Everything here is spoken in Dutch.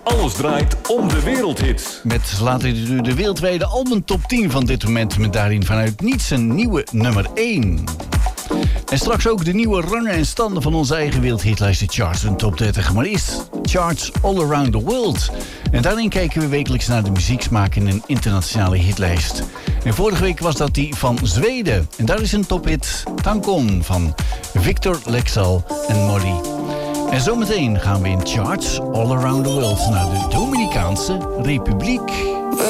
Alles draait om de wereldhits. Met later de wereldwijde album top 10 van dit moment. Met daarin vanuit niets een nieuwe nummer 1. En straks ook de nieuwe rangen en standen van onze eigen wereldhitlijst, de charts en top 30. Maar eerst charts all around the world. En daarin kijken we wekelijks naar de muzieksmaak in een internationale hitlijst. En vorige week was dat die van Zweden. En daar is een tophit, Tankom, van Victor Lexal en Molly. En zometeen gaan we in charts all around the world naar de Dominicaanse Republiek.